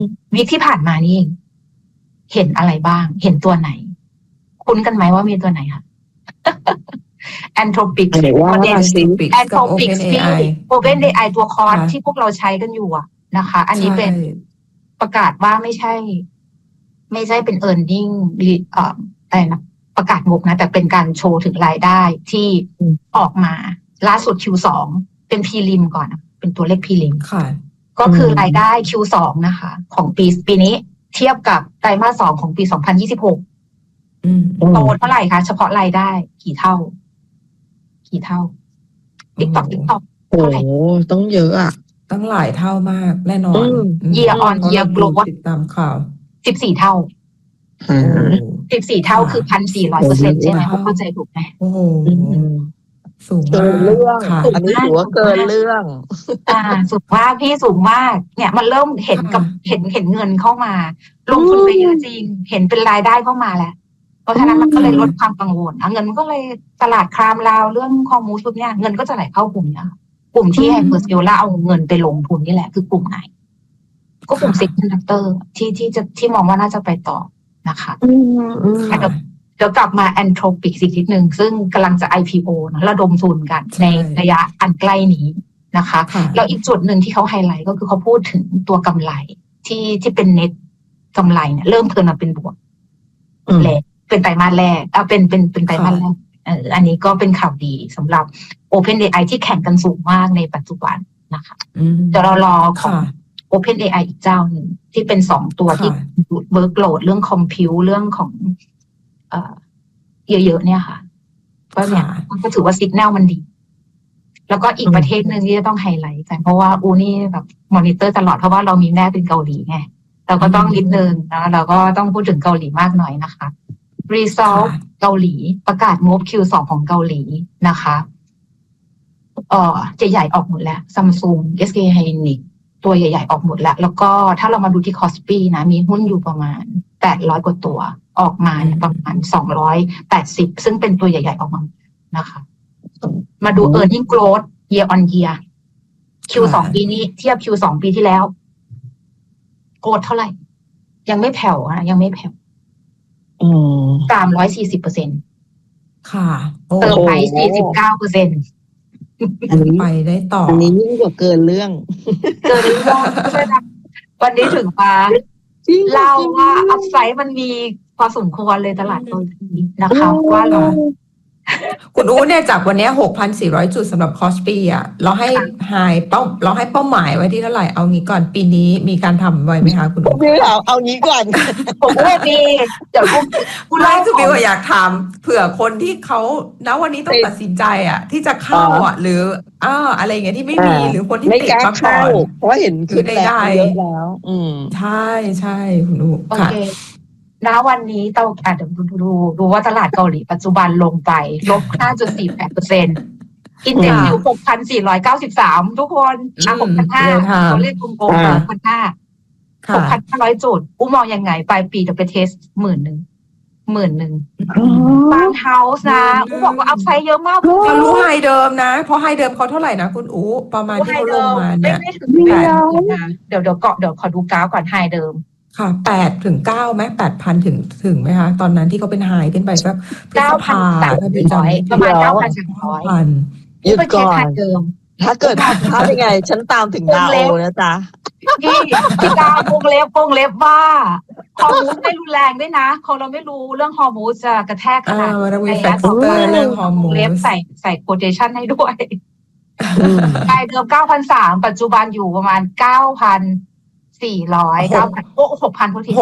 วีคที่ผ่านมานี่เองเห็นอะไรบ้างเห็นตัวไหนคุ้นกันไหมว่ามีตัวไหนคะAnthropic ไหนว่าสิ Anthropic ที่ OpenAI ตัวคอร์สที่พวกเราใช้กันอยู่อะนะคะ อันนี้เป็นประกาศว่าไม่ใช่เป็น earning อะไรนะประกาศงบนะแต่เป็นการโชว์ถึงรายได้ที่ออกมาล่าสุด Q2 เป็น prelim ก่อนนะเป็นตัวเลข prelim ค่ะก็คือรายได้ Q2 นะคะของปีนี้เทียบกับไตรมาส2ของปี2026โตเท่าไหร่คะเฉพาะรายได้กี่เท่าTikTok โอ้ต้องเยอะอ่ะตั้งหลายเท่ามากแน่นอน year on year growth ติดตามข่าว 14เท่า14เท่าคือ 1,400% ใช่ไหมเข้าใจถูกไหมโอ้โหสูงเกินเรื่องอันนี้ถือว่าเกินเรื่องสูงมากพี่สูงมากเนี่ยมันเริ่มเห็นเงินเข้ามาลงทุนไปเยอะจริงเห็นเป็นรายได้เข้ามาแล้วเพราะฉะนั้นมันก็เลยลดความกังวลเงินมันก็เลยตลาดครามราวเรื่องคอมมูสพวกเนี้ยเงินก็จะไหลเข้ากลุ่มเนี้ยกลุ่มที่ไฮเปอร์สเกลล่าเอาเงินไปลงทุนนี่แหละคือกลุ่มไหนก็กลุ่มเซ็กชันดักเตอร์ที่มองว่าน่าจะไปต่อนะคะเดี๋ยวกลับมา Anthropic อีกนิดนึงซึ่งกำลังจะ IPO นะระดมทุนกันในระยะอันใกล้นี้นะคะแล้วอีกจุดหนึ่งที่เขาไฮไลท์ก็คือเขาพูดถึงตัวกำไรที่เป็นเน็ตกำไรเนี่ยเริ่มเทิร์นมาเป็นบวกแล้วเป็นไตรมาสแรกเป็นไตรมาสแรกอันนี้ก็เป็นข่าวดีสำหรับ OpenAI ที่แข่งกันสูงมากในปัจจุบันนะคะเดี๋ยวเรารอของ OpenAI อีกเจ้าหนึ่งที่เป็น2ตัวที่เวิร์กโหลดเรื่องคอมพิวเรื่องของเยอะๆเนี่ยค่ะก็เนี่ยก็ถือว่าซิกแนลมันดีแล้วก็อีกประเทศหนึ่งที่จะต้องไฮไลท์กันเพราะว่านี่แบบมอนิเตอร์ตลอดเพราะว่าเรามีแม่เป็นเกาหลีไงเราก็ต้องนิดนึงนะเราก็ต้องพูดถึงเกาหลีมากหน่อยนะคะ Resolve เกาหลีประกาศงบ Q2 ของเกาหลีนะคะใหญ่ๆออกหมดแล้ว Samsung SK Hynix ตัวใหญ่ๆออกหมดแล้วก็ถ้าเรามาดูที่ Kospi นะมีหุ้นอยู่ประมาณ800กว่าตัวออกมาประมาณ280ซึ่งเป็นตัวใหญ่ๆออกมานะคะมาดู earning growth year on year Q2 ปีนี้เทียบ Q2 ปีที่แล้วโกรธเท่าไหร่ยังไม่แผ่วนะยังไม่แผ่ว340% ค่ะเติมไป 49% อันนี้ไปได้ต่ออันนี้ยิ่งกว่าเกินเรื่องวันนี้ถึงมาเล่าว่าอัพไซด์มันมีพอสมควรเลยตลาดตัวนี้นะคะว่าเราคุณอู๋เนี่ยจากวันนี้ 6,400 จุดสำหรับคอสปีอ่ะเราให้เป้าหมายไว้ที่เท่าไหร่เอางี้ก่อนปีนี้มีการทำไว้ไหมคะคุณอู๋เอางี้ก่อนผมไม่มีเดี๋ยวคุณไล่คือบิวอยากถามเผื่อคนที่เขาณวันนี้ต้องตัดสินใจอ่ะที่จะเข้าอ่ะหรืออะไรอย่างเงี้ยที่ไม่มีหรือคนที่ติดมาก่อนเพราะเห็นคือได้เยอะแล้วใช่คุณอู๋ค่ะณวันนี้เดี๋ยวดูว่าตลาดเกาหลีปัจจุบันลงไปลบ 5.48% อินเด็กซ์อยู่ 6,493 ทุกคน6,500ตัวเลขกลมๆ 6,500 จุดอู้มองยังไงปลายปีจะไปเทส10,000บางเฮาส์นะอู้บอกว่าอัพไซด์เยอะมากเขารู้ไฮเดิมนะเพราะไฮเดิมเขาเท่าไหร่นะคุณอู๋ประมาณที่เขาลงมาเนี่ยไม่ถึง8เดี๋ยวขอดูกราฟก่อนไฮเดิมค่ะ8 ถึง 9ไหม 8,000 ถึงไหมคะตอนนั้นที่เขาเป็นไฮขึ้นไปสัก 9,300 ประมาณ 9,300 หยุดก่อนถ้าเกิดพลาดยังไงฉันตามถึงดาวนะจ๊ะพี่ดาววงเล็บว่าฮอร์โมนไม่รุนแรงด้วยนะคนเราไม่รู้เรื่องฮอร์โมนจะกระแทกขนาดไหนเรื่องฮอร์โมนเล็บใส่โคเทชันให้ด้วยไฮเดิม 9,300 ปัจจุบันอยู่ประมาณ 9,400 6,000 ทุกที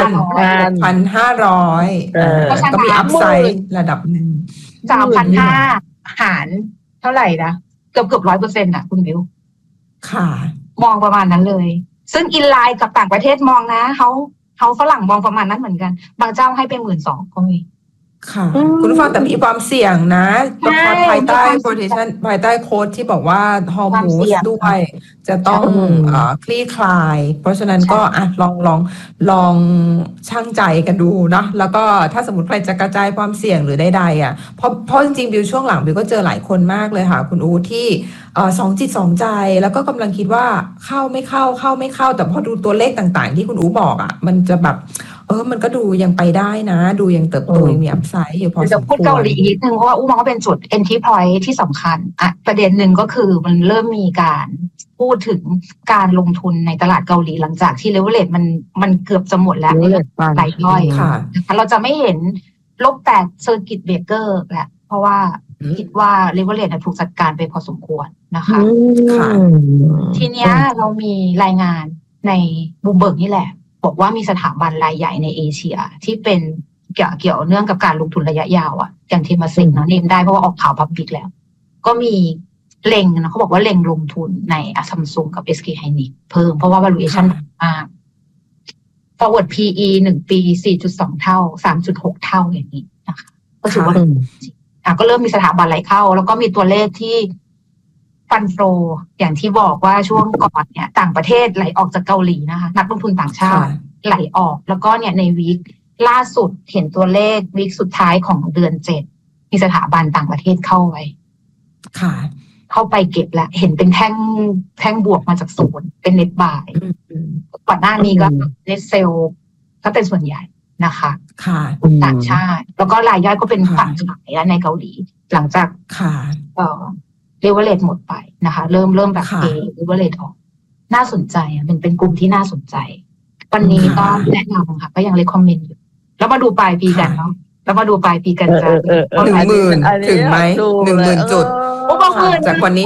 6,500 ก็มีอัพไซด์ระดับหนึ่ง 3,500 หารเท่าไหร่นะเกือบ 100% น่ะคุณบิวค่ะมองประมาณนั้นเลยซึ่งอินไลน์กับต่างประเทศมองนะเขาฝรั่งมองประมาณนั้นเหมือนกันบางเจ้าให้ไป 12,000 ก็มีค่ะคุณผู้ฟังแต่มีความเสี่ยงนะภายใต้ protection ภายใต้โค้ดที่บอกว่าฮอร์โมนด้วยจะต้องคลี่คลายเพราะฉะนั้นก็ลองชั่งใจกันดูนะแล้วก็ถ้าสมมติใครจะกระจายความเสี่ยงหรือใดๆอ่ะเพราะจริงๆบิวช่วงหลังบิวก็เจอหลายคนมากเลยค่ะคุณอูที่สองจิตสองใจแล้วก็กำลังคิดว่าเข้าไม่เข้าแต่พอดูตัวเลขต่างๆที่คุณอูบอกอ่ะมันจะแบบมันก็ดูยังไปได้นะดูยังเติบโตยังมีอัพไซด์อยู่พอสมควรจะพูดเกาหลีอีกนิดนึงเพราะว่าอู้มองว่าเป็นจุด entry point ที่สำคัญอ่ะประเด็นหนึ่งก็คือมันเริ่มมีการพูดถึงการลงทุนในตลาดเกาหลีหลังจากที่เลเวลเลทมันเกือบจะหมดแล้วรายย่อยนะคะเราจะไม่เห็นลบ8เซอร์กิตเบรกเกอร์แหละเพราะว่าคิดว่าเลเวลเลทถูกจัดการไปพอสมควรนะคะทีเนี้ยเรามีรายงานในบูมเบิร์กนี่แหละบอกว่ามีสถาบันรายใหญ่ในเอเชียที่เป็นเกี่ยวเนื่องกับการลงทุนระยะยาวอ่ะอย่างเทมาซิงนะเนมได้เพราะว่าออกข่าวพับบิกแล้วก็มีเล็งนะเขาบอกว่าเล็งลงทุนในซัมซุงกับ SK Hynix เพิ่มเพราะว่า valuation มาก forward PE 1 ปี 4.2 เท่า 3.6 เท่าอย่างนี้นะคะก็ถือว่าก็เริ่มมีสถาบันไหลเข้าแล้วก็มีตัวเลขที่ฟันโฟอย่างที่บอกว่าช่วงก่อนเนี่ยต่างประเทศไหลออกจากเกาหลีนะคะนักลงทุนต่างชาติไหลออกแล้วก็เนี่ยในวีคล่าสุดเห็นตัวเลขวีคสุดท้ายของเดือน7มีสถาบันต่างประเทศเข้าไว้ค่ะเข้าไปเก็บแล้วเห็นเป็นแท่งบวกมาจากศูนย์เป็นเน็ตบายก่อนหน้านี้ก็เน็ตเซลก็เป็นส่วนใหญ่นะคะค่ะต่างชาติแล้วก็รายย่อยก็เป็นฝั่งขายแล้วในเกาหลีหลังจากเลเวลเลทหมดไปนะคะเริ่มแบบเลเวลเลทออกน่าสนใจเป็นกลุ่มที่น่าสนใจวันนี้ก็แนะนำค่ะก็ยังเลยคอมเมนต์อยู่แล้วมาดูปลายปีกันเนาะแล้วมาดูปลายปีกันจะ 10,000ถึงไหม10,000 จุดจากวันนี้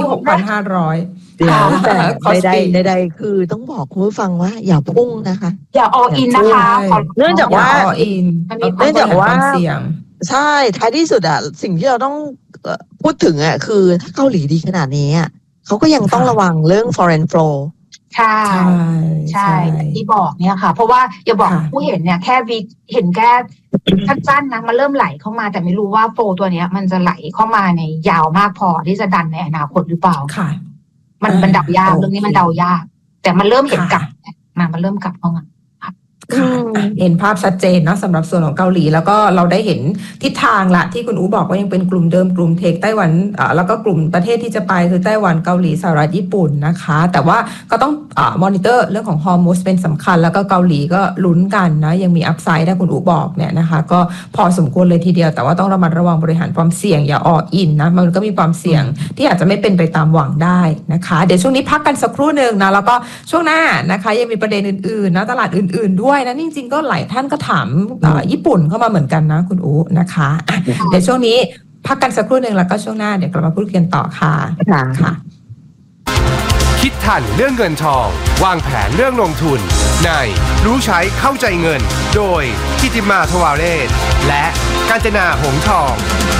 6,500 เดี๋ยวแต่ใดคือต้องบอกคุณผู้ฟังว่าอย่าพุ่งนะคะอย่าออินนะคะเนื่องจากว่าเนื่องจากว่าเสี่ยงใช่ท้ายที่สุดสิ่งที่เราต้องพูดถึงคือถ้าเกาหลีดีขนาดนี้เขาก็ยังต้องระวังเรื่อง foreign flow ใช่ที่บอกเนี่ยค่ะเพราะว่าอย่าบอกผู้เห็นเนี่ยแค่วิกเห็นแค่สั้นๆนะมันเริ่มไหลเข้ามาแต่ไม่รู้ว่าโฟตัวเนี้ยมันจะไหลเข้ามาในยาวมากพอที่จะดันในอนาคตหรือเปล่าค่ะมันเดายากเรื่องนี้มันเดายากแต่มันเริ่มเห็นกลับมันเริ่มกลับเข้ามาเห็นภาพชัดเจนนะสำหรับส่วนของเกาหลีแล้วก็เราได้เห็นทิศทางละที่คุณอู๋บอกว่ายังเป็นกลุ่มเดิมกลุ่มเทคไต้หวันแล้วก็กลุ่มประเทศที่จะไปคือไต้หวันเกาหลีสหรัฐญี่ปุ่นนะคะแต่ว่าก็ต้องมอนิเตอร์เรื่องของฮอร์โมนเป็นสำคัญแล้วก็เกาหลีก็ลุ้นกันนะยังมีอัพไซด์ถ้าคุณอู๋บอกเนี่ยนะคะก็พอสมควรเลยทีเดียวแต่ว่าต้องระมัดระวังบริหารความเสี่ยงอย่าออกอินนะมันก็มีความเสี่ยงที่อาจจะไม่เป็นไปตามหวังได้นะคะเดี๋ยวช่วงนี้พักกันสักครู่นึงนะแล้วก็ช่วงหน้านะคะยังมีประเด็นอื่นๆนะตลาดอื่นๆด้วยนะจริงๆก็หลายท่านก็ถามญี่ปุ่นเข้ามาเหมือนกันนะคุณอู๋นะคะเดี๋ยวช่วงนี้พักกันสักครู่นึงแล้วก็ช่วงหน้าเดี๋ยวกลับมาพูดกันต่อค่ะค่ะคิดทันเรื่องเงินทองวางแผนเรื่องลงทุนในรู้ใช้เข้าใจเงินโดยกิติมาทวาเรศและกาญจนาหงส์ทอง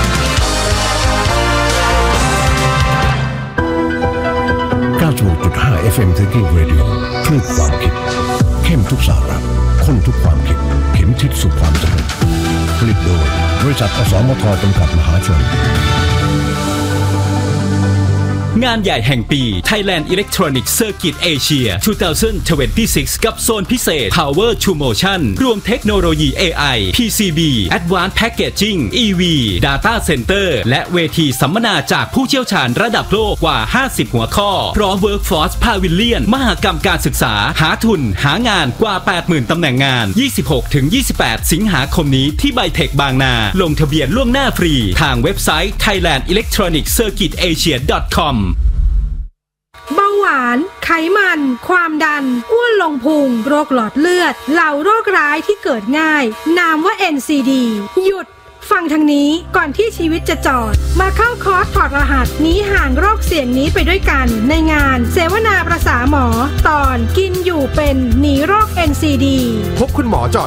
96.5 FM Thinking Radio คลื่นความคิดเข้มทุกสาระข้นทุกความคิดเข็มทิศสู่ความสำเร็จผลิตโดยบริษัทอสมทจำกัดมหาชนงานใหญ่แห่งปี Thailand Electronic Circuit Asia 2026 กับโซนพิเศษ Power to Motion รวมเทคโนโลยี AI PCB Advanced Packaging EV Data Center และเวทีสัมมนาจากผู้เชี่ยวชาญระดับโลกกว่า50หัวข้อพร้อม Workforce Pavilion มหกรรมการศึกษาหาทุนหางานกว่า 80,000 ตำแหน่งงาน 26-28 สิงหาคมนี้ที่ไบเทคบางนาลงทะเบียนล่วงหน้าฟรีทางเว็บไซต์ thailandelectroniccircuitasia.com เบาหวานไขมันความดันอ้วนลงพุงโรคหลอดเลือดเหล่าโรคร้ายที่เกิดง่ายนามว่า NCD หยุดฟังทางนี้ก่อนที่ชีวิตจะจอดมาเข้าคอร์สถอดรหัสหนีห่างโรคเสี่ยงนี้ไปด้วยกันในงานเสวนาประสาหมอตอนกินอยู่เป็นหนีโรค NCD พบคุณหมอเจาะลึก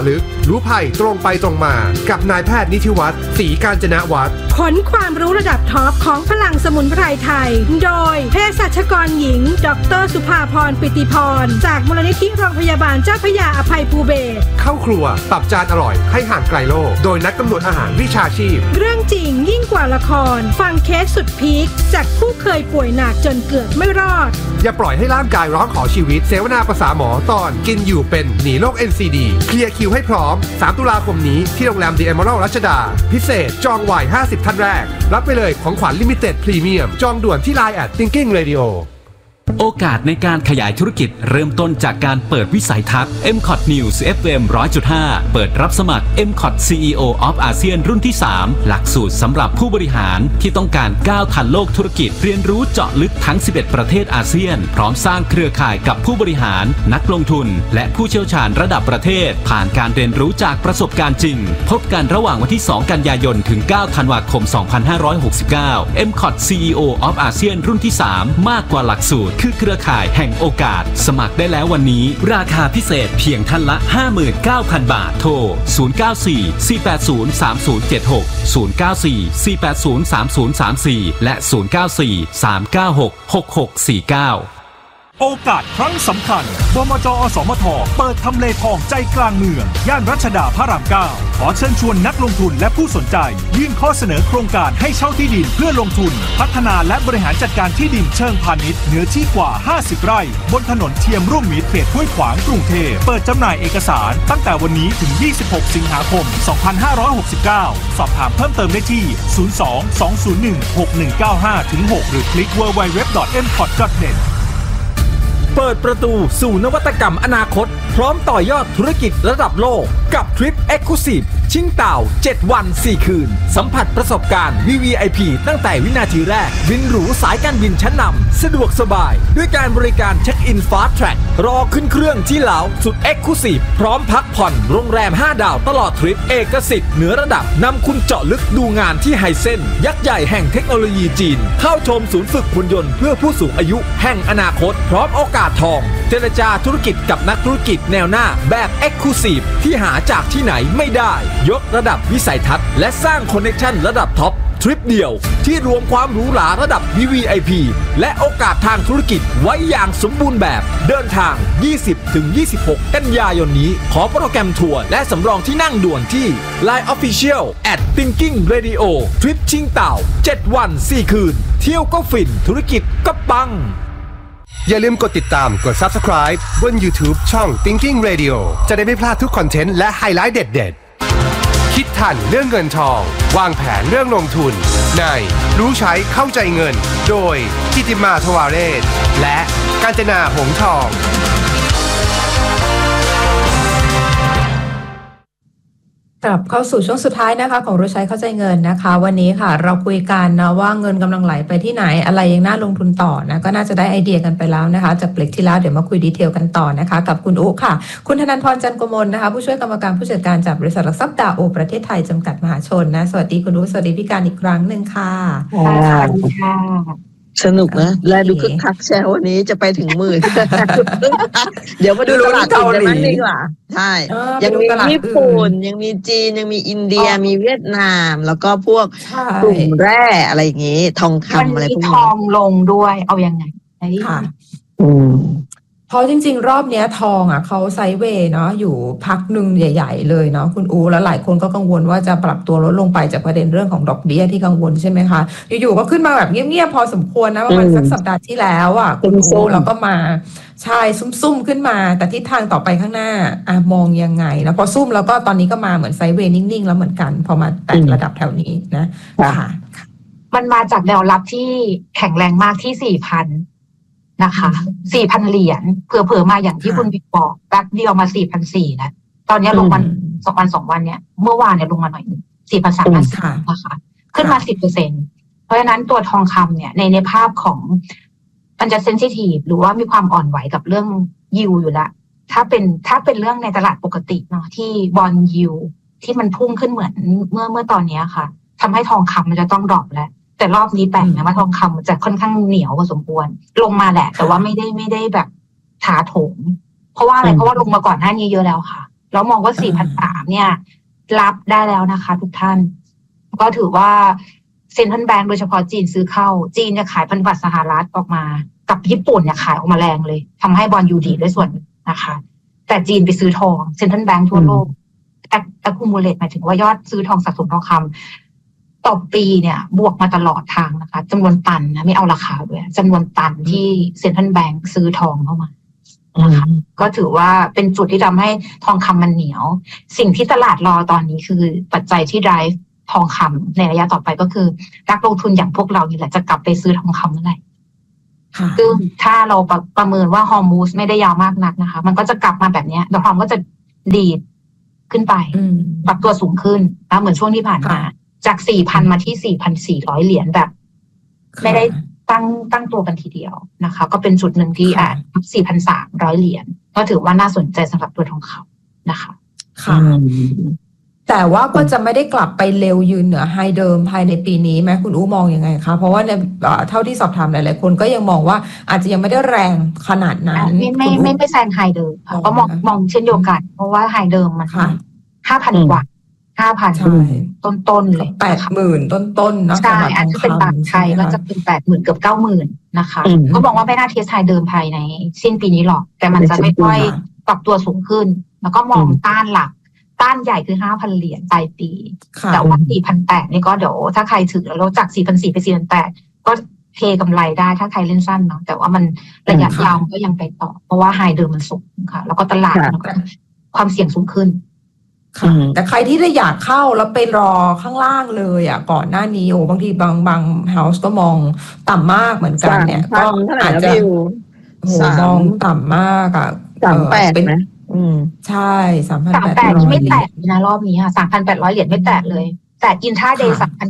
รู้ภัยตรงไปตรงมากับนายแพทย์นิธิวัฒน์ศรีกาญจนวัฒน์ผลความรู้ระดับท็อปของพลังสมุนไพรไทยโดยเภสัชกรหญิงดร.สุภาพรปิติพรจากมูลนิธิโรงพยาบาลเจ้าพระยาอภัยภูเบศรเข้าครัวปรับจานอร่อยให้ห่างไกลโลกโดยนักกำหนดอาหารวิชาชีพเรื่องจริงยิ่งกว่าละครฟังเคสสุดพีคจากผู้เคยป่วยหนักจนเกือบไม่รอดอย่าปล่อยให้ร่างกายร้องขอชีวิตเสวนาภาษาหมอตอนกินอยู่เป็นหนีโรค NCD เคลียร์คิวให้พร้อม3 ตุลาคมนี้ที่โรงแรม The Emerald รัชดาพิเศษจองไว50ท่านแรกรับไปเลยของขวัญลิมิเต็ดพรีเมียมจองด่วนที่ Line @Thinking Radio โอกาสในการขยายธุรกิจเริ่มต้นจากการเปิดวิสัยทัศน์ MCOT News FM 100.5 เปิดรับสมัคร MCOT CEO of ASEAN รุ่นที่ 3 หลักสูตรสำหรับผู้บริหารที่ต้องการก้าวทันโลกธุรกิจเรียนรู้เจาะลึกทั้ง 11 ประเทศอาเซียนพร้อมสร้างเครือข่ายกับผู้บริหารนักลงทุนและผู้เชี่ยวชาญระดับประเทศผ่านการเรียนรู้จากประสบการณ์จริงพบกันระหว่างวันที่ 2 กันยายนถึง 9 ธันวาคม 2569 MCOT CEO of ASEAN รุ่นที่ 3 มากกว่าหลักสูตรคือเครือข่ายแห่งโอกาสสมัครได้แล้ววันนี้ราคาพิเศษเพียงท่านละ 59,000 บาทโทร 094-480-3076 094-480-3034 และ 094-396-6649 โอกาสครั้งสำคัญบมจ.อสมท.เปิดทำเลทองใจกลางเมืองย่านรัชดาพระราม 9 ขอเชิญชวนนักลงทุนและผู้สนใจยื่นข้อเสนอโครงการให้เช่าที่ดินเพื่อลงทุนพัฒนาและบริหารจัดการที่ดินเชิงพาณิชย์เนื้อที่กว่า50 ไร่บนถนนเทียมร่วมมิตรเขตห้วยขวางกรุงเทพเปิดจำหน่ายเอกสารตั้งแต่วันนี้ถึง26 สิงหาคม 2569 สอบถามเพิ่มเติมได้ที่ 02-201-6195-6 หรือคลิก www.mcot.netเปิดประตูสู่นวัตกรรมอนาคตพร้อมต่อยอดธุรกิจระดับโลกกับทริป Exclusive ชิงเต่า7 วัน 4 คืนสัมผัสประสบการณ์ VVIP ตั้งแต่วินาทีแรกบินหรูสายการบินชั้นนำสะดวกสบายด้วยการบริการเช็คอิน Fast Track รอขึ้นเครื่องที่เหลาสุด Exclusive พร้อมพักผ่อนโรงแรม 5 ดาวตลอดทริปเอกสิทธิ์เหนือระดับนำคุณเจาะลึกดูงานที่ไฮเซนยักษ์ใหญ่แห่งเทคโนโลยีจีนเข้าชมศูนย์ฝึกหุ่นยนต์เพื่อผู้สูงอายุแห่งอนาคตพร้อมโอกาสทองเจรจาธุรกิจกับนักธุรกิจแนวหน้าแบบ Exclusive ที่หาจากที่ไหนไม่ได้ยกระดับวิสัยทัศน์และสร้างคอนเนคชั่นระดับท็อปทริปเดียวที่รวมความหรูหราระดับ VVIP และโอกาสทางธุรกิจไว้อย่างสมบูรณ์แบบเดินทาง 20-26 กันยายนนี้ขอโปรแกรมทัวร์และสำรองที่นั่งด่วนที่ Line Official @Thinking Radio ทริปชิงเต่า7 วัน 4 คืนเที่ยวก็ฟินธุรกิจก็ปังอย่าลืมกดติดตามกด Subscribe บน YouTube ช่อง Thinking Radio จะได้ไม่พลาดทุกคอนเทนต์และไฮไลท์เด็ดๆคิดทันเรื่องเงินทองวางแผนเรื่องลงทุนในรู้ใช้เข้าใจเงินโดยกิติมาทวาเรศและกาญจนาหงส์ทองกลับเข้าสู่ช่วงสุดท้ายนะคะของรู้ใช้เข้าใจเงินนะคะวันนี้ค่ะเราคุยกันนะว่าเงินกำลังไหลไปที่ไหนอะไรยังน่าลงทุนต่อนะก็น่าจะได้ไอเดียกันไปแล้วนะคะจากเบรกที่แล้วเดี๋ยวมาคุยดีเทลกันต่อนะคะกับคุณอุ๊ค่ะคุณธนันท์พรจันทร์โกมลนะคะผู้ช่วยกรรมการผู้จัดการจากบริษัทหลักทรัพย์ดาโอประเทศไทยจำกัดมหาชนนะสวัสดีคุณอุ๊สวัสดีพี่การอีกครั้งหนึ่งค่ะสวัสดีค่ะสนุกนะและดูคึกคักแชร์วันนี้จะไปถึง10,000เดี๋ยวมาดูตลาดเกาหลีดีกว่าใช่ยังมีญี่ปุ่นยังมีจีนยังมีอินเดียมีเวียดนามแล้วก็พวกกลุ่มแร่อะไรอย่างงี้ทองคำอะไรพวกนี้ทองลงด้วยเอายังไงค่ะเพราะจริงๆรอบนี้ทองอ่ะเขาไซด์เวย์เนาะอยู่พักหนึ่งใหญ่ๆเลยเนาะคุณอูแล้วหลายคนก็กังวลว่าจะปรับตัวลดลงไปจากประเด็นเรื่องของดอกเบี้ยที่กังวลใช่ไหมคะอยู่ๆก็ขึ้นมาแบบเงียบๆพอสมควรนะว่ามันสักสัปดาห์ที่แล้วอ่ะคุณอูแล้วก็มาใช่ซุ่มๆขึ้นมาแต่ทิศทางต่อไปข้างหน้ามองยังไงแล้วพอซุ่มแล้วก็ตอนนี้ก็มาเหมือนไซด์เวย์นิ่งๆแล้วเหมือนกันพอมาแตะระดับแถวนี้นะค่ะมันมาจากแนวรับที่แข็งแรงมากที่ 4,000นะคะ 4,000 เหรียญเผื่อมาอย่างที่คุณบิ๊กบอกแป๊บเดียวมา 4,400 นะตอนนี้ลงมา2 วันเนี่ยเมื่อวานเนี่ยลงมาหน่อย 4,350 นะคะขึ้นมา 10% เพราะฉะนั้นตัวทองคำเนี่ยในภาพของมันจะเซนซิทีฟหรือว่ามีความอ่อนไหวกับเรื่องยิวอยู่ละถ้าเป็นเรื่องในตลาดปกติเนาะที่บอนด์ยิวที่มันพุ่งขึ้นเหมือนเมื่อตอนนี้ค่ะทำให้ทองคำมันจะต้องดรอปแล้วแต่รอบนี้แปลกนะว่าทองคำจะค่อนข้างเหนียวพอสมควรลงมาแหละแต่ว่าไม่ได้แบบถาโถมเพราะว่าอะไรเพราะว่าลงมาก่อนหน้านี้เยอะแล้วค่ะแล้วมองว่า4,300เนี่ยรับได้แล้วนะคะทุกท่านก็ถือว่าเซ็นทรัลแบงก์โดยเฉพาะจีนซื้อเข้าจีนจะขายพันธบัตรสหรัฐออกมากับญี่ปุ่นเนี่ยขายออกมาแรงเลยทำให้บอนด์ยูดีด้วยส่วนนะคะแต่จีนไปซื้อทองเซ็นทรัลแบงก์ทั่วโลกaccumulate หมายถึงว่ายอดซื้อทองสะสมทองคำต่อปีเนี่ยบวกมาตลอดทางนะคะจำนวนตันนะไม่เอาราคาด้วยจำนวนตันที่เซ็นทรัลแบงก์ซื้อทองเข้ามานะคะก็ถือว่าเป็นจุดที่ทำให้ทองคำมันเหนียวสิ่งที่ตลาดรอตอนนี้คือปัจจัยที่ drive ทองคำในระยะต่อไปก็คือนักลงทุนอย่างพวกเรานี่แหละจะกลับไปซื้อทองคำเมื่อไหร่ซึ่งถ้าเราประเมินว่าฮอร์มูสไม่ได้ยาวมากนักนะคะมันก็จะกลับมาแบบนี้แล้วทองก็จะดีดขึ้นไปปรับตัวสูงขึ้นนะเหมือนช่วงที่ผ่านมาจาก 4,000 มาที่ 4,400 เหรียญแบบไม่ได้ตั้งตัวกันทีเดียวนะคะก็เป็นจุดหนึ่งที่4,300 เหรียญก็ถือว่าน่าสนใจสำหรับตัวทองคำนะคะค่ะแต่ว่าก็จะไม่ได้กลับไปเร็วยืนเหนือไฮเดิมภายในปีนี้ไหมคุณอู้มองยังไงคะเพราะว่าในเท่าที่สอบถามหลายๆคนก็ยังมองว่าอาจจะยังไม่ได้แรงขนาดนั้นไม่แซงไฮเดิมก็มองเช่นเดียวกันเพราะว่าไฮเดิมมัน 5,000 กว่า 5,000 ต้นๆเลย 80,000 ต้นๆนะใช่อาจจะเป็นบางไทยก็จะเป็น 80,000 เกือบ 90,000 นะคะก็มองว่าไม่น่าเทสไฮเดิมภายในสิ้นปีนี้หรอกแต่มันจะค่อยๆปรับตัวสูงขึ้นแล้วก็มองต้านหลักต้านใหญ่คือ 5,000 เหรียญปลายปีแต่ว่า 4,800 นี่ก็เดี๋ยวถ้าใครถือแล้วจาก 4,400 ไป 4,800 ก็เทกำไรได้ถ้าใครเล่นสั้นเนาะแต่ว่ามันระยะยาวก็ยังไปต่อเพราะว่าไฮเดิมมันสูงค่ะแล้วก็ตลาดมันก็ความเสี่ยงสูงขึ้นแต่ใครที่ได้อยากเข้าแล้วไปรอข้างล่างเลยอ่ะก่อนหน้านี้บางทีบางเฮาส์ก็มองต่ำมากเหมือนกันเนี่ยก็อาจจะมองต่ำมากอ่ะ 38นะใช่ 3,800ที่ไม่แตะนะรอบนี้ค่ะ 3,800 เหรียญไม่แตะเลยแต่อินทราเดย์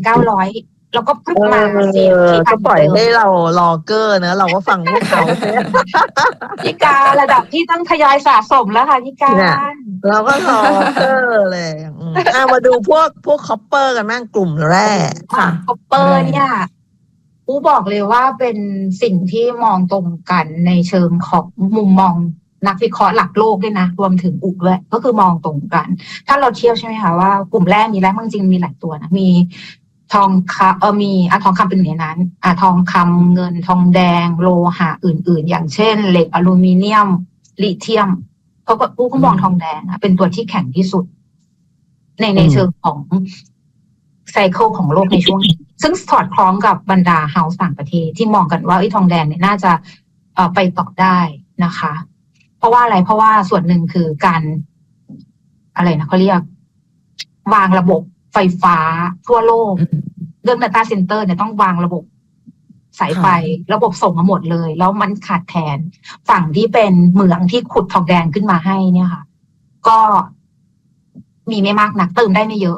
3,900 แล้วก็พึ่งมาก็ปล่อยให้เรารอเกอร์นะเราก็ฟังพวกเขาพี่การระดับที่ต้องทยอยสะสมแล้วค่ะพี่การเราก็รอเกอร์เลยมาดูพวกคอปเปอร์กันบ้างกลุ่มแรกค่ะคอปเปอร์เนี่ยกูบอกเลยว่าเป็นสิ่งที่มองตรงกันในเชิงของมุมมองนักวิเคราะห์หลักโลกด้วยนะรวมถึงอุด้วยก็คือมองตรงกันถ้าเราเทียบใช่ไหมคะว่ากลุ่มแรกมีแรกจริงมีหลายตัวนะมีทองคำมีทองคำเป็นหนึ่งในนั้นทองคำเงินทองแดงโลหะอื่นๆอย่างเช่นเหล็กอลูมิเนียมลิเธียมเขาก็มองทองแดงเป็นตัวที่แข็งที่สุดในเชิงของไซเคิลของโลกในช่วงนี้ซึ่งสอดคล้องกับบรรดาเฮาส์ต่างประเทศที่มองกันว่าทองแดงเนี่ยน่าจะไปต่อได้นะคะเพราะว่าอะไรเพราะว่าส่วนหนึ่งคือการอะไรนะเขาเรียกวางระบบไฟฟ้าทั่วโลกเรื่อง Data Center เนี่ยต้องวางระบบสายไฟระบบส่งมาหมดเลยแล้วมันขาดแคลนฝั่งที่เป็นเหมืองที่ขุดทองแดงขึ้นมาให้เนี่ยค่ะก็มีไม่มากนักเติมได้ไม่เยอะ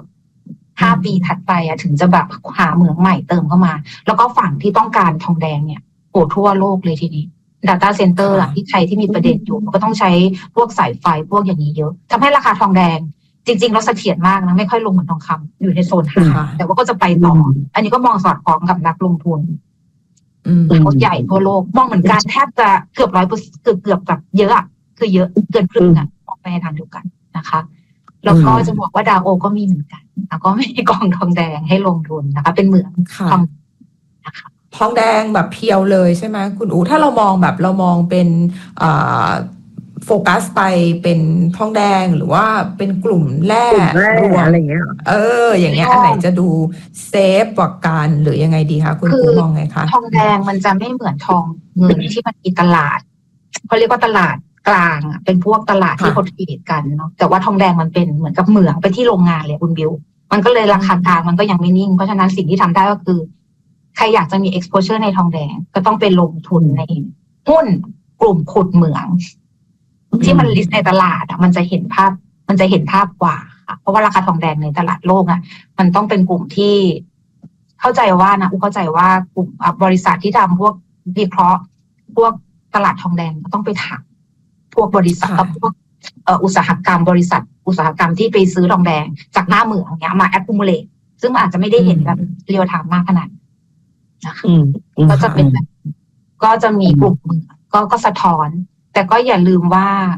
5 ปีถัดไปถึงจะแบบหาเหมืองใหม่เติมเข้ามาแล้วก็ฝั่งที่ต้องการทองแดงเนี่ยทั่วโลกเลยทีนี้Data Center ที่ใครที่มีประเด็นอยู่มันก็ต้องใช้พวกสายไฟพวกอย่างนี้เยอะทำให้ราคาทองแดงจริงๆแล้วเสถียรมากนะไม่ค่อยลงเหมือนทองคำอยู่ในโซนหาแต่ว่าก็จะไปต่ออันนี้ก็มองสอดคล้องกับนักลงทุนเขาใหญ่ทั่วโลกมองเหมือนกันแทบจะเกือบ100%เกือบแบบเยอะคือเยอะเกินครึ่งออกไปในทางเดียวกันนะคะแล้วก็จะบอกว่าดาวโอก็มีเหมือนกันแล้วก็มีกองทองแดงให้ลงทุนนะคะเป็นเหมืองทองนะคะทองแดงแบบเพียวเลยใช่ไหมคุณอู๋ถ้าเรามองเป็นโฟกัสไปเป็นทองแดงหรือว่าเป็นกลุ่มแร่รวมอะไรเงี้ยอย่างเงี้ยอันไหนจะดูเซฟกว่ากันหรือยังไงดีคะคุณอู๋มองไงคะทองแดงมันจะไม่เหมือนทองเงินที่มันมีตลาดเขาเรียกว่าตลาดกลางเป็นพวกตลาดที่เขาเทรดกันเนาะแต่ว่าทองแดงมันเป็นเหมือนกับเหมืองไปที่โรงงานเลยคุณบิวมันก็เลยราคากลางมันก็ยังไม่นิ่งเพราะฉะนั้นสิ่งที่ทำได้ก็คือใครอยากจะมี exposure ในทองแดงก็ต้องไปลงทุนในหุ้นกลุ่มขุดเหมืองที่มันลิสต์ในตลาดมันจะเห็นภาพกว่าค่ะเพราะว่าราคาทองแดงในตลาดโลกมันต้องเป็นกลุ่มที่เข้าใจว่ากลุ่มบริษัทที่ทำพวกวิเคราะห์พวกตลาดทองแดงก็ต้องไปถามพวกบริษัทพวกอุตสาหกรรมบริษัทอุตสาหกรรมที่ไปซื้อทองแดงจากหน้าเหมืองเนี้ยมา accumulate ซึ่งมันอาจจะไม่ได้เห็นแบบเรียลไทม์มากขนาดนะคะก็จะเป็นแบบก็จะมีกลุ่มก็สะท้อนแต่ก็อย่าลืมว่า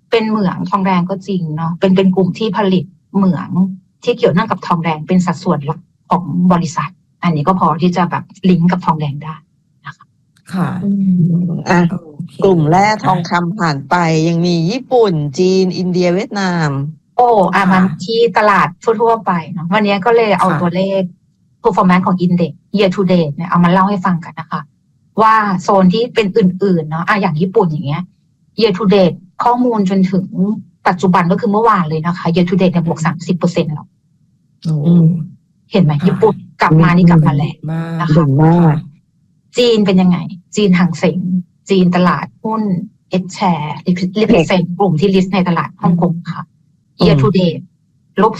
เป็นเหมืองทองแดงก็จริงเนาะเป็นกลุ่มที่ผลิตเหมืองที่เกี่ยวเนื่องกับทองแดงเป็นสัดส่วนหลักของบริษัทอันนี้ก็พอที่จะแบบลิงก์กับทองแดงได้นะคะค่ะกลุ่มแร่ทองคำผ่านไปยังมีญี่ปุ่นจีนอินเดียเวียดนามมันที่ตลาดทั่วๆไปเนาะวันนี้ก็เลยเอาตัวเลข performance ของ index year to date เนี่ยเอามาเล่าให้ฟังกันนะคะว่าโซนที่เป็นอื่นๆเนาะอย่างญี่ปุ่นอย่างเงี้ย year to date ข้อมูลจนถึงปัจจุบันก็คือเมื่อวานเลยนะคะ year to date เนี่ยบวก 30% แล้วเห็นไหมญี่ปุ่นกลับมานี่กลับมาแล้วนะคะจีนเป็นยังไงจีนห่างเสงจีนตลาดหุ้น H share represent กลุ่มที่ list ในตลาดฮ่องกงค่ะ year to date ลบ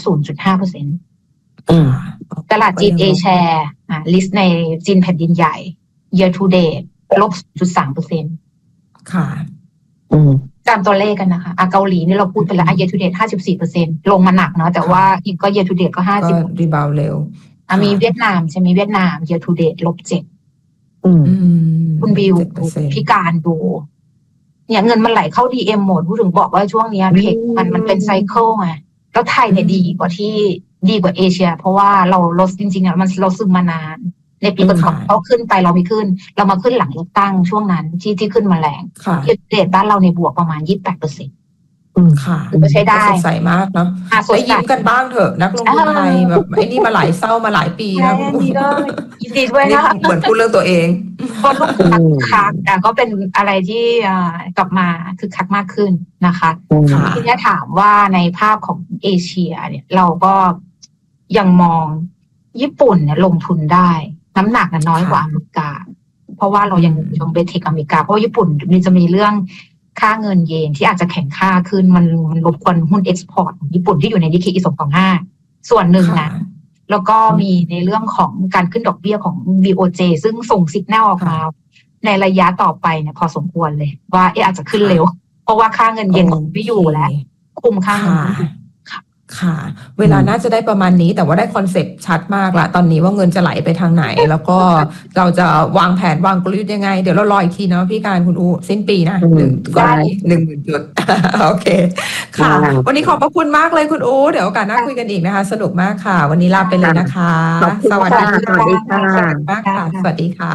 0.5% ตลาดจีน A share list ในจีนแผ่นดินใหญ่ year to date ลบ 0.3% ค่ะจำตัวเลขกันนะคะเกาหลีนี่เราพูดไปแล้ว year to date 54% ลงมาหนักเนาะแต่ว่าอีกก็ year to date ก็50 รีบาวเร็วมีเวียดนามใช่ไหมเวียดนาม year to date ลบ 7คุณบิวพี่การดูเนี่ยเงินมันไหลเข้า DM หมดพูดถึงบอกว่าช่วงนี้เพกมันเป็นไซเคิลไงแล้วไทยเนี่ยดีกว่าเอเชียเพราะว่าเราลดจริงๆเราซึมมานานในปีก่อนเขาขึ้นไปเราไม่ขึ้นเรามาขึ้นหลังเลือกตั้งช่วงนั้นที่ขึ้นมาแรงเดทบ้านเราในบวกประมาณ 28% ค่ะก็ใช้ได้สดใสมากเนาะได้ยิ้มกันบ้างเถอะนักลงทุนไทยแบบไอ้นี่มาหลายเศร้ามาหลายปีแล้วยินดีด้วยนะเหมือนพูดเรื่องตัวเองคนลูกคักก็เป็นอะไรที่กลับมาคึกคักมากขึ้นนะคะทีนี้ถามว่าในภาพของเอเชียเนี่ยเราก็ยังมองญี่ปุ่นเนี่ยลงทุนได้น้ำหนักน้อยกว่าอเมริกาเพราะว่าเรายังเบสเทคอเมริกาเพราะญี่ปุ่นมันจะมีเรื่องค่าเงินเยนที่อาจจะแข็งค่าขึ้นมันรบกวนหุ้นเอ็กซ์พอร์ตของญี่ปุ่นที่อยู่ในนิเคอิ225ส่วนหนึ่งนะแล้วก็มีในเรื่องของการขึ้นดอกเบี้ยของ BOJ ซึ่งส่งสัญญาณออกมาในระยะต่อไปเนี่ยพอสมควรเลยว่าอาจจะขึ้นเร็วเพราะว่าค่าเงินเยนไม่อยู่แล้วคุมค่าเงินค่ะเวลาน่าจะได้ประมาณนี้แต่ว่าได้คอนเซ็ปต์ชัดมากละตอนนี้ว่าเงินจะไหลไปทางไหนแล้วก็เราจะวางแผนวางกลยุทธ์ยังไงเดี๋ยวเรารออีกทีเนาะพี่การคุณอูสิ้นปีนะได้10,000 จุดโอเคค่ะวันนี้ขอบพระคุณมากเลยคุณอูเดี๋ยวโอกาสหน้าคุยกันอีกนะคะสนุกมากค่ะวันนี้ลาไปเลยนะคะสวัสดีค่ะมากค่ะสวัสดีค่ะ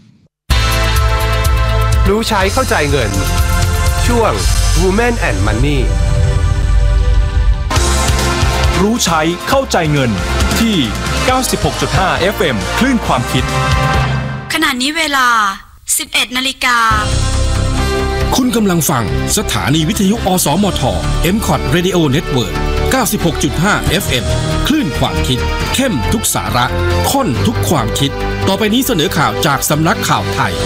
รู้ใช้เข้าใจเงินช่วง Women and Money รู้ใช้เข้าใจเงินที่ 96.5 FM คลื่นความคิดขณะนี้เวลา 11:00 น. คุณกำลังฟังสถานีวิทยุอสมท MCOT Radio Network 96.5 FM คลื่นความคิดเข้มทุกสาระข้นทุกความคิดต่อไปนี้เสนอข่าวจากสำนักข่าวไทย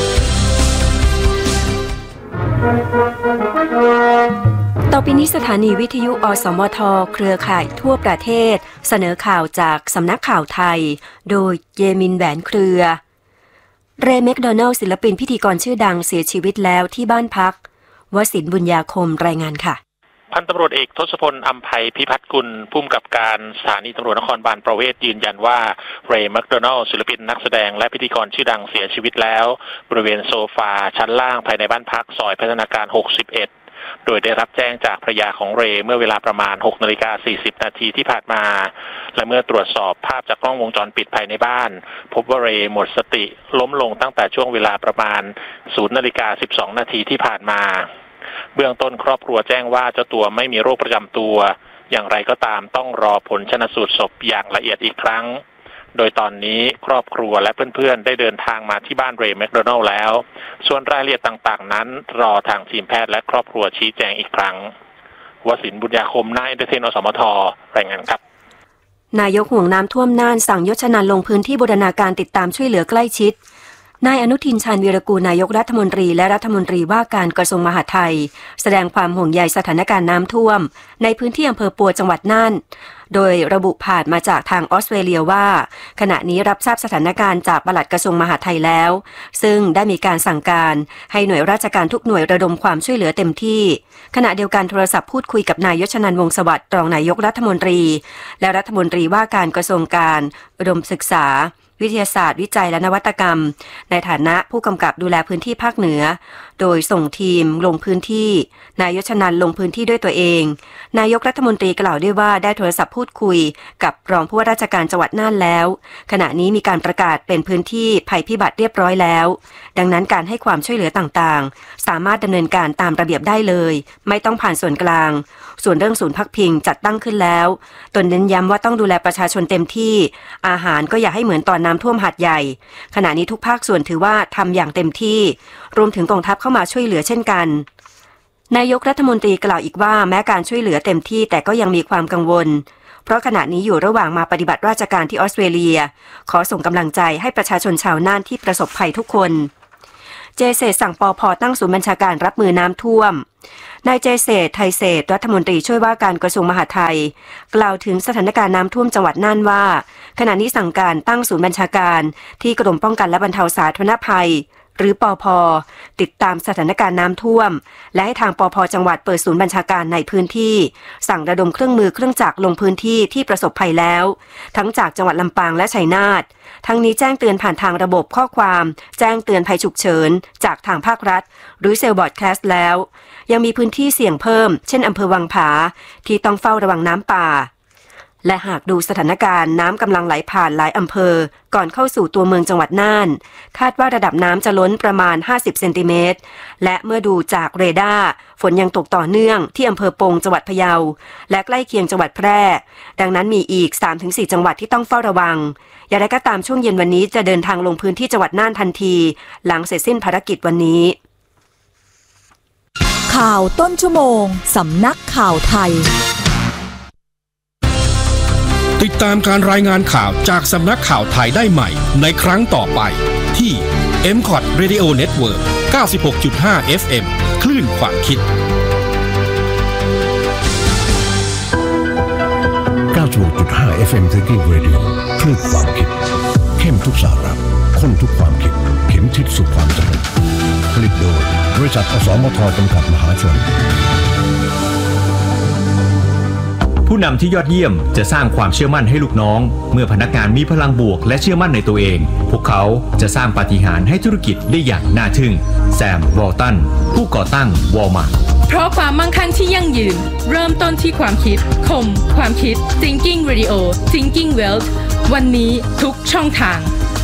ต่อไปนี้สถานีวิทยุอสมทเครือข่ายทั่วประเทศเสนอข่าวจากสำนักข่าวไทยโดยเยมินแหวนเครือเรย์ แมคโดนัลด์ศิลปินพิธีกรชื่อดังเสียชีวิตแล้วที่บ้านพักวสินทร์บุญญาคมรายงานค่ะพันตำรวจเอกทศพลอำไพพิพัฒน์กุลผู้กำกับการสถานีตำรวจนครบาลประเวศยืนยันว่าเรย์ แมคโดนัลด์ศิลปินนักแสดงและพิธีกรชื่อดังเสียชีวิตแล้วบริเวณโซฟาชั้นล่างภายในบ้านพักซอยพัฒนาการ61โดยได้รับแจ้งจากภรรยาของเรย์เมื่อเวลาประมาณ 6:40 นาทีที่ผ่านมาและเมื่อตรวจสอบภาพจากกล้องวงจรปิดภายในบ้านพบว่าเรย์หมดสติล้มลงตั้งแต่ช่วงเวลาประมาณ 0:12 นาทีที่ผ่านมาเบื้องต้นครอบครัวแจ้งว่าเจ้าตัวไม่มีโรคประจำตัวอย่างไรก็ตามต้องรอผลชันสูตรศพอย่างละเอียดอีกครั้งโดยตอนนี้ครอบครัวและเพื่อนๆได้เดินทางมาที่บ้านเรย์ แมคโดนัลด์แล้วส่วนรายละเอียดต่างๆนั้นรอทางทีมแพทย์และครอบครัวชี้แจงอีกครั้งวสินทร์บุญญาคมนายเอ็นเตอร์เทนอสมทรายงานครับนายกห่วงน้ำท่วมน่านสั่งยศนันท์ลงพื้นที่บูรณาการติดตามช่วยเหลือใกล้ชิดนายอนุทินชาญวีรกูลนายกรัฐมนตรีและรัฐมนตรีว่าการกระทรวงมหาดไทยแสดงความห่วงใยสถานการณ์น้ำท่วมในพื้นที่อำเภอปัวจังหวัดน่านโดยระบุผ่านมาจากทางออสเตรเลียว่าขณะนี้รับทราบสถานการณ์จากปลัดกระทรวงมหาดไทยแล้วซึ่งได้มีการสั่งการให้หน่วยราชการทุกหน่วยระดมความช่วยเหลือเต็มที่ขณะเดียวกันโทรศัพท์พูดคุยกับนายยศนันท์วงศ์สวัสดิ์รองนายกรัฐมนตรีและรัฐมนตรีว่าการกระทรวงการอุดมศึกษาวิทยาศาสตร์วิจัยและนวัตกรรมในฐานะผู้กำกับดูแลพื้นที่ภาคเหนือโดยส่งทีมลงพื้นที่นายยชนันท์ลงพื้นที่ด้วยตัวเองนายกรัฐมนตรีกล่าวด้วยว่าได้โทรศัพท์พูดคุยกับรองผู้ว่าราชการจังหวัดน่านแล้วขณะนี้มีการประกาศเป็นพื้นที่ภัยพิบัติเรียบร้อยแล้วดังนั้นการให้ความช่วยเหลือต่างๆสามารถดำเนินการตามระเบียบได้เลยไม่ต้องผ่านส่วนกลางส่วนเรื่องศูนย์พักพิงจัดตั้งขึ้นแล้วตนเน้นย้ำว่าต้องดูแลประชาชนเต็มที่อาหารก็อย่าให้เหมือนตอนน้ำท่วมหาดใหญ่ขณะนี้ทุกภาคส่วนถือว่าทำอย่างเต็มที่รวมถึงกองทัพเข้ามาช่วยเหลือเช่นกันนายกรัฐมนตรีกล่าวอีกว่าแม้การช่วยเหลือเต็มที่แต่ก็ยังมีความกังวลเพราะขณะนี้อยู่ระหว่างมาปฏิบัติราชการที่ออสเตรเลียขอส่งกำลังใจให้ประชาชนชาวน่านที่ประสบภัยทุกคนเจเศษสั่งปภ.ตั้งศูนย์บัญชาการรับมือน้ำท่วมนายเจเศษไทยเศษรัฐมนตรีช่วยว่าการกระทรวงมหาดไทยกล่าวถึงสถานการณ์น้ำท่วมจังหวัดน่านว่าขณะนี้สั่งการตั้งศูนย์บัญชาการที่กรมป้องกันและบรรเทาสาธารณภัยหรือปภ.ติดตามสถานการณ์น้ำท่วมและให้ทางปภ.จังหวัดเปิดศูนย์บัญชาการในพื้นที่สั่งระดมเครื่องมือเครื่องจักรลงพื้นที่ที่ประสบภัยแล้วทั้งจากจังหวัดลำปางและชัยนาททั้งนี้แจ้งเตือนผ่านทางระบบข้อความแจ้งเตือนภัยฉุกเฉินจากทางภาครัฐหรือเซลล์บอร์ดแคสต์แล้วยังมีพื้นที่เสี่ยงเพิ่มเช่นอำเภอวังผาที่ต้องเฝ้าระวังน้ำป่าและหากดูสถานการณ์น้ำกำลังไหลผ่านหลายอำเภอก่อนเข้าสู่ตัวเมืองจังหวัดน่านคาดว่าระดับน้ำจะล้นประมาณ50เซนติเมตรและเมื่อดูจากเรดาร์ฝนยังตกต่อเนื่องที่อำเภอปงจังหวัดพะเยาและใกล้เคียงจังหวัดแพร่ดังนั้นมีอีก 3-4 จังหวัดที่ต้องเฝ้าระวังอย่างไรก็ตามช่วงเย็นวันนี้จะเดินทางลงพื้นที่จังหวัดน่านทันทีหลังเสร็จสิ้นภารกิจวันนี้ข่าวต้นชั่วโมงสำนักข่าวไทยติดตามการรายงานข่าวจากสำนักข่าวไทยได้ใหม่ในครั้งต่อไปที่ MCOT Radio Network 96.5 FM คลื่นความคิด 96.5 FM Thinking Radio คลื่นความคิดเข้มทุกสาระข้นทุกความคิดเข็มทิศสู่ความเจริญผลิตโดยบริษัทอสมทจำกัดมหาชนผู้นำที่ยอดเยี่ยมจะสร้างความเชื่อมั่นให้ลูกน้องเมื่อพนักงานมีพลังบวกและเชื่อมั่นในตัวเองพวกเขาจะสร้างปาฏิหาริย์ให้ธุรกิจได้อย่างน่าทึ่งแซม วอลตันผู้ก่อตั้งวอลมาร์ทเพราะความมั่งคั่งที่ยั่งยืนเริ่มต้นที่ความคิดคมความคิด Thinking Radio Thinking Wealth วันนี้ทุกช่องทาง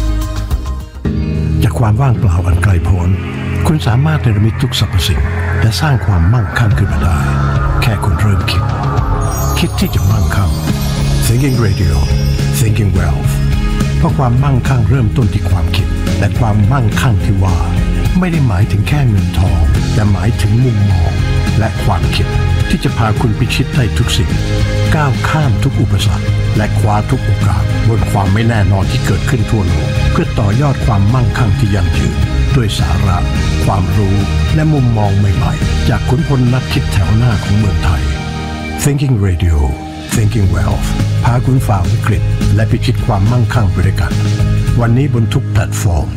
จากความว่างเปล่าอันไกลโพ้นคุณสามารถเนรมิตทุกสรรพสิ่งและสร้างความมั่งคั่งขึ้นมาได้แค่คุณเริ่มคิดที่จะมั่งคั่ง Thinking Radio Thinking Wealth เพราะความมั่งคั่งเริ่มต้นที่ความคิดและความมั่งคั่งที่ว่าไม่ได้หมายถึงแค่เงินทองแต่หมายถึงมุมมองและความคิดที่จะพาคุณพิชิตได้ทุกสิ่งก้าวข้ามทุกอุปสรรคและคว้าทุกโอกาสบนความไม่แน่นอนที่เกิดขึ้นทั่วโลกเพื่อต่อยอดความมั่งคั่งที่ยั่งยืนด้วยสาระความรู้และมุมมองใหม่ๆจากขุนพลนักคิดแถวหน้าของเมืองไทยThinking Radio Thinking Wealth พาคุณฝ่าวิกฤตและพิชิตความมั่งคั่งไปด้วยกันวันนี้บนทุกแพลตฟอร์ม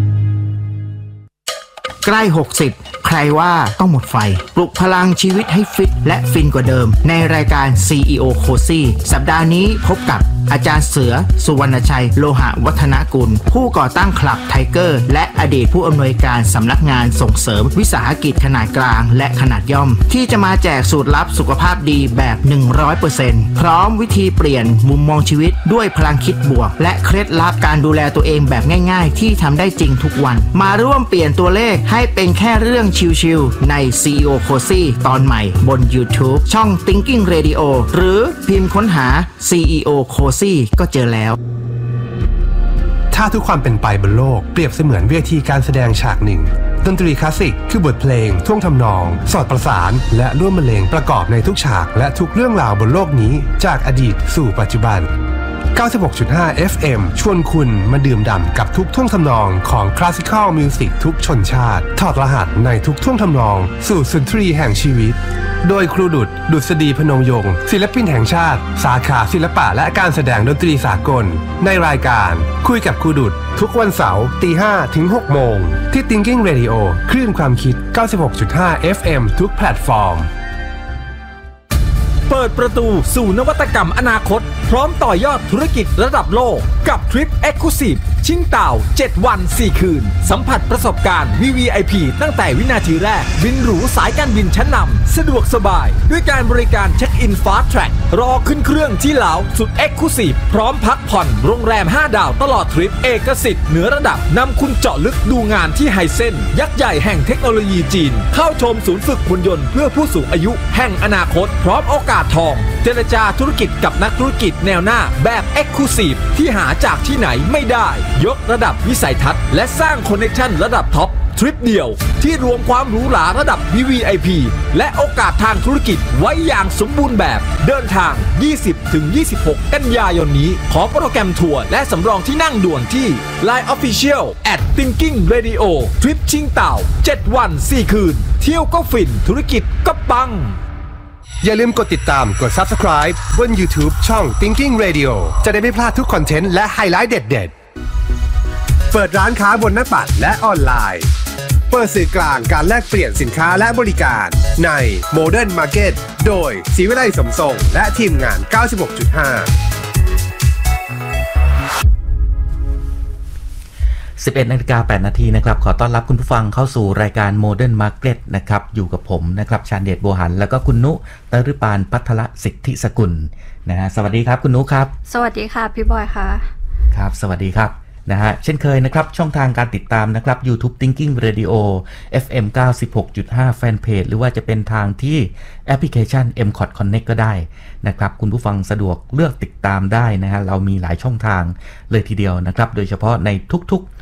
ใกล้60ใครว่าต้องหมดไฟปลุกพลังชีวิตให้ฟิตและฟินกว่าเดิมในรายการ CEO Cozy สัปดาห์นี้พบกับอาจารย์เสือสุวรรณชัยโลหะวัฒนกุลผู้ก่อตั้งคลับไทเกอร์และอดีตผู้อำนวยการสำนักงานส่งเสริมวิสาหกิจขนาดกลางและขนาดย่อมที่จะมาแจกสูตรลับสุขภาพดีแบบ 100% พร้อมวิธีเปลี่ยนมุมมองชีวิตด้วยพลังคิดบวกและเคล็ดลับการดูแลตัวเองแบบง่ายๆที่ทำได้จริงทุกวันมาร่วมเปลี่ยนตัวเลขให้เป็นแค่เรื่องชิลๆใน CEO Cozy ตอนใหม่บน YouTube ช่อง Thinking Radio หรือพิมพ์ค้นหา CEO Cozyก็เจอแล้วถ้าทุกความเป็นไปบนโลกเปรียบเสมือนเวทีการแสดงฉากหนึ่งดนตรีคลาสสิกคือบทเพลงท่วงทำนองสอดประสานและร่วมบรรเลงประกอบในทุกฉากและทุกเรื่องราวบนโลกนี้จากอดีตสู่ปัจจุบัน 96.5 FM ชวนคุณมาดื่มด่ำกับทุกท่วงทำนองของคลาสสิคอลมิวสิกทุกชนชาติถอดรหัสในทุกท่วงทำนองสู่สุนทรีแห่งชีวิตโดยครูดุษฎีพนมยงค์ศิลปินแห่งชาติสาขาศิลปะและการแสดงดนตรีสากลในรายการคุยกับครูดุษทุกวันเสาร์ 5:00 ถึง 6:00 นที่ Thinking Radio คลื่นความคิด 96.5 FM ทุกแพลตฟอร์มเปิดประตูสู่นวัตกรรมอนาคตพร้อมต่อยอดธุรกิจระดับโลกกับทริป Exclusive ชิงเต่า7วัน4คืนสัมผัสประสบการณ์ VVIP ตั้งแต่วินาทีแรกบินหรูสายการบินชั้นนำสะดวกสบายด้วยการบริการเช็คอิน Fast Track รอขึ้นเครื่องที่ลาวสุด Exclusive พร้อมพักผ่อนโรงแรม5ดาวตลอดทริปเอกสิทธิ์เหนือระดับนำคุณเจาะลึกดูงานที่ไฮเซ็นยักษ์ใหญ่แห่งเทคโนโลยีจีนเข้าชมศูนย์ฝึกหุ่นยนต์เพื่อผู้สูงอายุแห่งอนาคตพร้อมโอกาสทองเจรจาธุรกิจกับนักธุรกิจแนวหน้าแบบ Exclusive ที่หาจากที่ไหนไม่ได้ยกระดับวิสัยทัศน์และสร้างคอนเนคชั่นระดับท็อปทริปเดียวที่รวมความหรูหราระดับ VVIP และโอกาสทางธุรกิจไว้อย่างสมบูรณ์แบบเดินทาง 20-26 กันยายนนี้ขอโปรแกรมทัวร์และสำรองที่นั่งด่วนที่ Line Official @Thinking Radio ทริปชิงเต่า7วัน4คืนเที่ยวก็ฟินธุรกิจก็ปังอย่าลืมกดติดตามกด Subscribe บน YouTube ช่อง Thinking Radio จะได้ไม่พลาดทุกคอนเทนต์และไฮไลท์เด็ดๆเปิดร้านค้าบนหน้าปัดและออนไลน์เปิดสื่อกลางการแลกเปลี่ยนสินค้าและบริการใน Modern Market โดยศรีวิไลสมทรงและทีมงาน 96.5 11:08 นาทีนะครับขอต้อนรับคุณผู้ฟังเข้าสู่รายการ Modern Market นะครับอยู่กับผมนะครับชาญเดชบัวหันแล้วก็คุณนุตฤปานภัทรสิทธิสกุลนะฮะสวัสดีครับคุณนุครับสวัสดีค่ะพี่บอยค่ะครับสวัสดีครับนะฮะเช่นเคยนะครับช่องทางการติดตามนะครับ YouTube Thinking Radio FM 96.5 Fanpage หรือว่าจะเป็นทางที่แอปพลิเคชัน MCOT Connect ก็ได้นะครับคุณผู้ฟังสะดวกเลือกติดตามได้นะฮะเรามีหลายช่องทางเลยทีเดียวนะครับโดยเฉพาะในทุก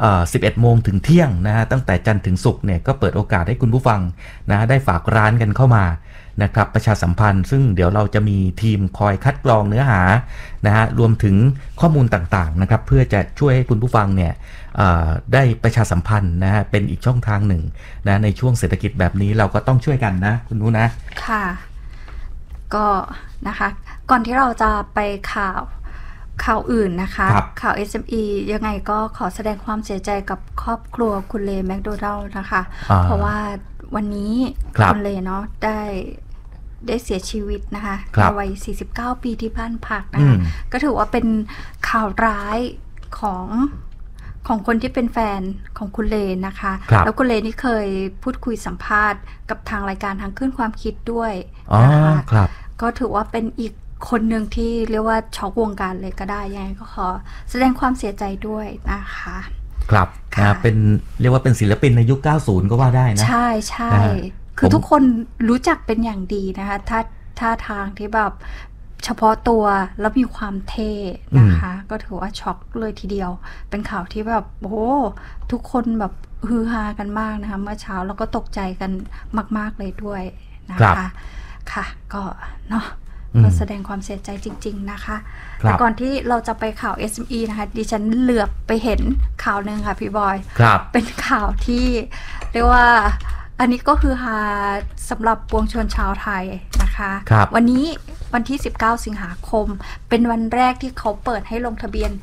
11 โมงถึงเที่ยงนะฮะตั้งแต่จันทร์ถึงศุกร์เนี่ยก็เปิดโอกาสให้คุณผู้ฟังนะได้ฝากร้านกันเข้ามานะครับประชาสัมพันธ์ซึ่งเดี๋ยวเราจะมีทีมคอยคัดกรองเนื้อหานะฮะรวมถึงข้อมูลต่างๆนะครับเพื่อจะช่วยให้คุณผู้ฟังเนี่ยได้ประชาสัมพันธ์นะฮะเป็นอีกช่องทางหนึ่งนะในช่วงเศรษฐกิจแบบนี้เราก็ต้องช่วยกันนะคุณนุนะค่ะก็นะคะก่อนที่เราจะไปข่าวอื่นนะคะข่าว SME ยังไงก็ขอแสดงความเสียใจกับครอบครัวคุณเลแมคโดนัลด์นะคะเพราะว่าวันนี้คุณเลเนาะได้เสียชีวิตนะคะในวัย49 ปีที่บ้านพักนะคะก็ถือว่าเป็นข่าวร้ายของคนที่เป็นแฟนของคุณเลนะคะแล้วคุณเลนี่เคยพูดคุยสัมภาษณ์กับทางรายการทางขึ้นความคิดด้วยนะคะก็ถือว่าเป็นอีกคนหนึ่งที่เรียกว่าช็อกวงการเลยก็ได้ยังไงก็ขอแสดงความเสียใจด้วยนะคะครับเป็นเรียกว่าเป็นศิลปินในยุค 90 ก็ว่าได้นะใช่ใช่คือทุกคนรู้จักเป็นอย่างดีนะคะท่าทางที่แบบเฉพาะตัวแล้วมีความเท่นะคะก็ถือว่าช็อกเลยทีเดียวเป็นข่าวที่แบบโอ้โหทุกคนแบบฮือฮากันมากนะคะเมื่อเช้าแล้วก็ตกใจกันมากๆเลยด้วยนะคะค่ะก็เนาะก็แสดงความเสียใจจริงๆนะคะแต่ก่อนที่เราจะไปข่าว SME นะคะดิฉันเหลือบไปเห็นข่าวนึงค่ะพี่บอยเป็นข่าวที่เรียกว่าอันนี้ก็คือฮาสำหรับปวงชนชาวไทยนะคะวันนี้วันที่19 สิงหาคมเป็นวันแรกที่เขาเปิดให้ลงทะเบียน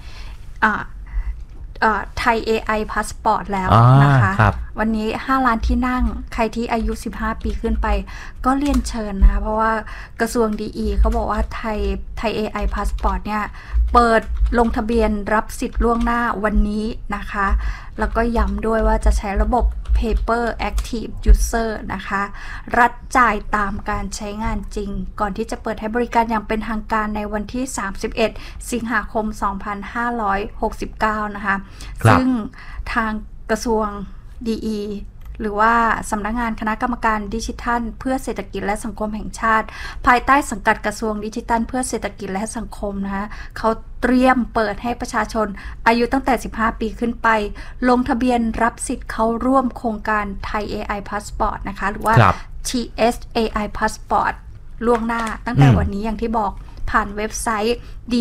ไทย AI Passport แล้วนะคะวันนี้5 ล้านที่นั่งใครที่อายุ15 ปีขึ้นไปก็เรียนเชิญนะคะเพราะว่ากระทรวงดีเขาบอกว่าไทย AI Passport เนี่ยเปิดลงทะเบียนรับสิทธิ์ล่วงหน้าวันนี้นะคะแล้วก็ย้ำด้วยว่าจะใช้ระบบ Paper Active User นะคะรัฐจ่ายตามการใช้งานจริงก่อนที่จะเปิดให้บริการอย่างเป็นทางการในวันที่31 สิงหาคม 2569 นะคะซึ่งทางกระทรวงดีหรือว่าสำนักงานคณะกรรมการดิจิทัลเพื่อเศรษฐกิจและสังคมแห่งชาติภายใต้สังกัดกระทรวงดิจิทัลเพื่อเศรษฐกิจและสังคมนะคะเขาเตรียมเปิดให้ประชาชนอายุตั้งแต่15 ปีขึ้นไปลงทะเบียนรับสิทธิ์เข้าร่วมโครงการไทย AI Passport นะคะหรือว่า TS AI Passport ล่วงหน้าตั้งแต่วันนี้อย่างที่บอกผ่านเว็บไซต์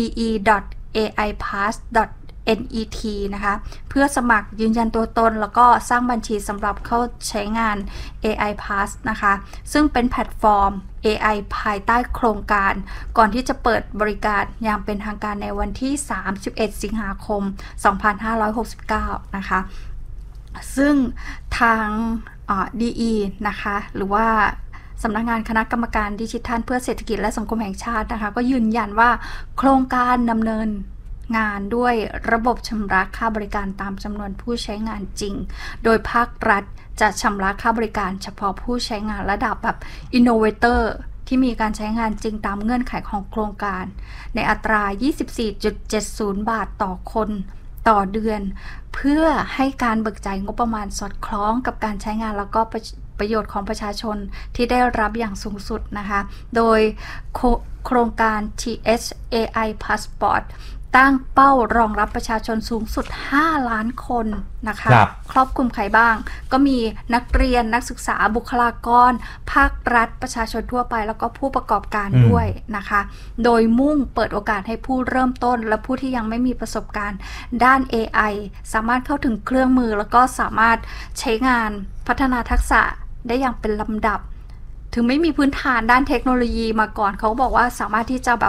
de.aipass.net นะคะเพื่อสมัครยืนยันตัวตนแล้วก็สร้างบัญชีสำหรับเข้าใช้งาน AI Pass นะคะซึ่งเป็นแพลตฟอร์ม AI ภายใต้โครงการก่อนที่จะเปิดบริการอย่างเป็นทางการในวันที่31 สิงหาคม 2569 นะคะซึ่งทางDE นะคะหรือว่าสำนักงานคณะกรรมการดิจิทัลเพื่อเศรษฐกิจและสังคมแห่งชาตินะคะก็ยืนยันว่าโครงการดำเนินงานด้วยระบบชำระค่าบริการตามจำนวนผู้ใช้งานจริงโดยภาครัฐจะชำระค่าบริการเฉพาะผู้ใช้งานระดับแบบ Innovator ที่มีการใช้งานจริงตามเงื่อนไขของโครงการในอัตรา 24.70 บาทต่อคนต่อเดือนเพื่อให้การเบิกจ่ายงบประมาณสอดคล้องกับการใช้งานแล้วก็ประโยชน์ของประชาชนที่ได้รับอย่างสูงสุดนะคะโดยโครงการ TSAI Passport ตั้งเป้ารองรับประชาชนสูงสุด5ล้านคนนะคะครอบคลุมใครบ้างก็มีนักเรียนนักศึกษาบุคลากรภาครัฐประชาชนทั่วไปแล้วก็ผู้ประกอบการด้วยนะคะโดยมุ่งเปิดโอกาสให้ผู้เริ่มต้นและผู้ที่ยังไม่มีประสบการณ์ด้าน AI สามารถเข้าถึงเครื่องมือแล้วก็สามารถใช้งานพัฒนาทักษะได้อย่างเป็นลำดับถึงไม่มีพื้นฐานด้านเทคโนโลยีมาก่อนเขาบอกว่าสามารถที่จะแบบ